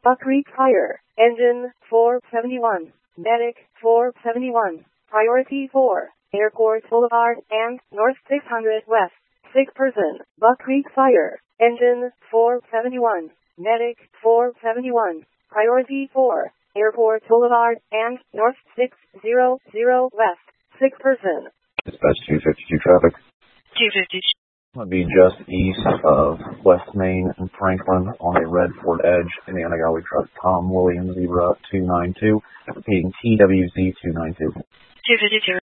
Buck Creek Fire. Engine 471. Medic 471. Priority 4. Airport Boulevard and North 600 West. Sick person. Buck Creek Fire. Engine 471. Medic 471. Priority 4. Airport Boulevard and North 600 West. Sick person. Dispatch 252 traffic. 252. I'll be just east of West Main and Franklin on a red Ford Edge in the Annagalli truck. Tom Williams, Zebra 292, repeating TWZ 292. 252.